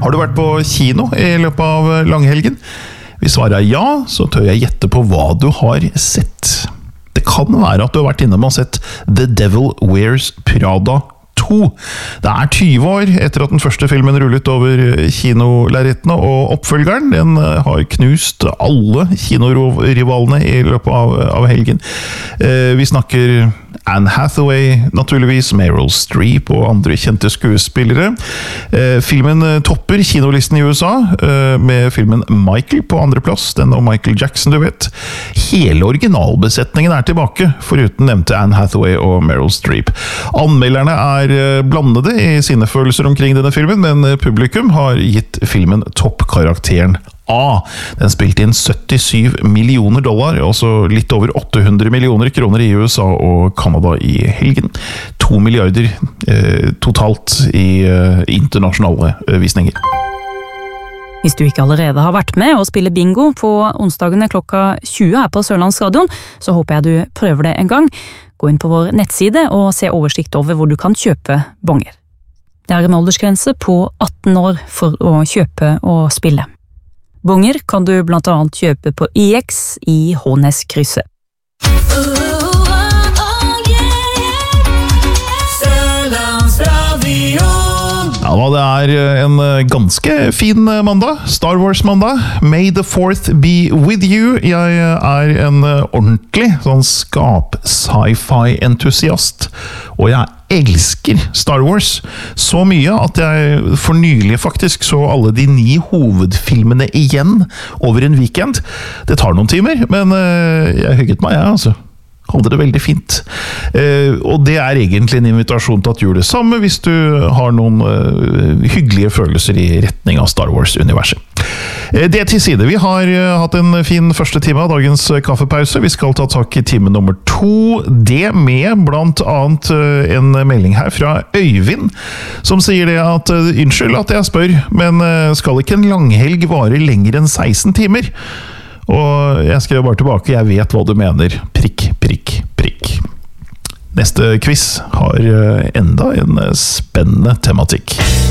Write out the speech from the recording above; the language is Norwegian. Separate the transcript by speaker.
Speaker 1: Har du vært på kino i løpet av langhelgen? Hvis svaret er ja, så tør jeg gjette på hva du har sett. Det kan være at du har vært innom og sett The Devil Wears Prada 2. Det er 20 år etter at den første filmen rullet over kinolerretene, og oppfølgeren den har knust alle kinorivalene i løpet av helgen. Vi snakker Anne Hathaway, naturligvis, Meryl Streep og andre kjente skuespillere. Filmen topper kinolisten i USA, med filmen Michael på andre plass, den og Michael Jackson, du vet. Hele originalbesetningen er tilbake, foruten nevnte Anne Hathaway og Meryl Streep. Anmelderne er blandede i sine følelser omkring denne filmen, men publikum har gitt filmen toppkarakteren A. Den spilte inn $77 millioner, altså litt over 800 millioner kroner i USA og Canada i helgen. 2 milliarder totalt i internasjonale visninger.
Speaker 2: Hvis du ikke allerede har vært med og spiller bingo på onsdagene klokka 20 her på Sørlandsradion, så håper jeg du prøver det en gang. Gå inn på vår nettside og se oversikt over hvor du kan kjøpe bonger. Det er en aldersgrense på 18 år for å kjøpe og spille. Bonger kan du blant annet kjøpe på IX i Håneskrysset.
Speaker 1: Ja, det er en ganske fin mandag, Star Wars-mandag. May the 4th be with you. Jeg er en ordentlig sånn skap-sci-fi-entusiast, og jeg elsker Star Wars så mye at jeg for nylig faktisk så alle de 9 hovedfilmene igjen over en weekend. Det tar noen timer, men jeg hygget meg, altså. Hadde det veldig fint. Og det er egentlig en invitasjon til at gjør det samme hvis du har noen hyggelige følelser i retning av Star Wars-universet. Det til side. Vi har hatt en fin første time av dagens kaffepause. Vi skal ta tak i time nummer 2. Det med blant annet en melding her fra Øyvind, som sier det at unnskyld at jeg spør, men skal ikke en langhelg vare lenger enn 16 timer? Og jeg skrev bare tilbake, jeg vet hva du mener. Prikk, prikk, prikk. Neste quiz har enda en spennende tematikk.